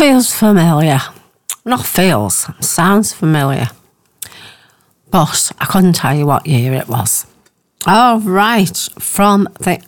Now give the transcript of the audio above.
feels familiar. Not feels, sounds familiar. But I couldn't tell you what year it was. Oh, right, from the